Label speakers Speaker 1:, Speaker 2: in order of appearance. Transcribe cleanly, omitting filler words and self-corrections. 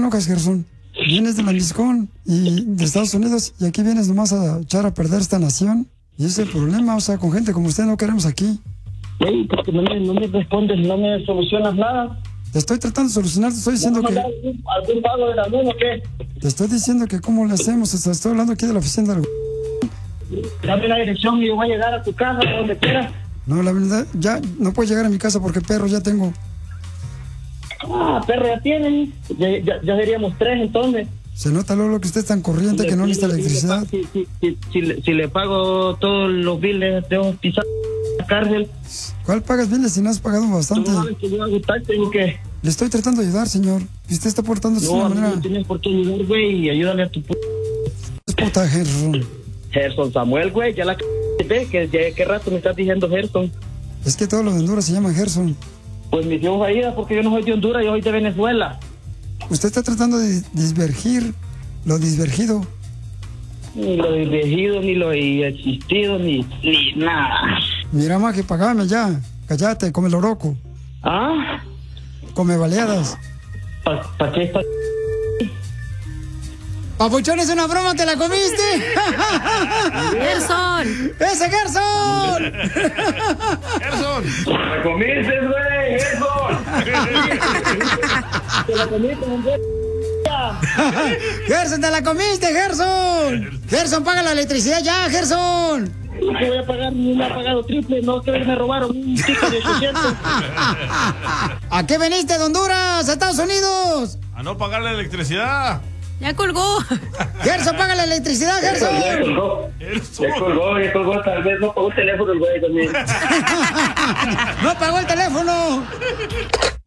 Speaker 1: enojas, Gerson? Vienes de la Miscón y de Estados Unidos y aquí vienes nomás a echar a perder esta nación. Y ese es el problema, o sea, con gente como usted no queremos aquí.
Speaker 2: Güey, porque no me respondes, no me solucionas nada.
Speaker 1: Te estoy tratando de solucionar, te estoy diciendo que...
Speaker 2: ¿Algún pago de la luz o qué?
Speaker 1: Te estoy diciendo que cómo le hacemos, o sea, estoy hablando aquí de la oficina del...
Speaker 2: Dame la dirección y yo voy a llegar a tu casa, a donde quieras.
Speaker 1: No, la verdad, ya no puedo llegar a mi casa porque perros ya tengo.
Speaker 2: Ah, perro ya tienen. Ya seríamos 3 entonces.
Speaker 1: Se nota luego que usted es tan corriente que no necesita electricidad.
Speaker 2: Si le pago todos los biles de pisar la cárcel.
Speaker 1: ¿Cuál pagas biles si no has pagado bastante?
Speaker 2: No sabes que yo hago tal, tengo que...
Speaker 1: Le estoy tratando de ayudar, señor. Y usted está portándose de una manera...
Speaker 2: No tienes por qué ayudar, güey, y ayúdale a tu
Speaker 1: Es puta, Gerson.
Speaker 2: Gerson Samuel, güey, ya la ve que ya qué rato me estás diciendo Gerson.
Speaker 1: Es que todos los de Honduras se llaman Gerson.
Speaker 2: Pues misión fallida porque yo no soy de Honduras, yo soy de Venezuela.
Speaker 1: Usted está tratando de divergir lo divergido.
Speaker 2: Ni lo divergido, ni lo existido, ni nada.
Speaker 1: Mira, maje, pagame ya. Cállate, come loroco.
Speaker 2: ¿Ah?
Speaker 1: Come baleadas.
Speaker 2: ¿Pa qué está?
Speaker 1: Papuchón, es una broma, ¿te la comiste?
Speaker 3: ¡Gerson!
Speaker 1: ¡Ese Gerson!
Speaker 4: ¡Gerson!
Speaker 2: ¡La comiste, güey! ¡Te la comiste, hombre!
Speaker 1: ¡Gerson, te la comiste, Gerson! ¡Gerson, paga la electricidad ya, Gerson!
Speaker 2: ¿Qué voy a pagar? Ni me ha pagado triple, no, que me robaron un ticket de 800.
Speaker 1: ¿A qué veniste de Honduras, a Estados Unidos?
Speaker 4: A no pagar la electricidad.
Speaker 3: Ya colgó.
Speaker 1: Gerson, paga la electricidad, Gerson.
Speaker 2: Ya colgó, tal vez no pagó el teléfono el güey también.
Speaker 1: No pagó el teléfono.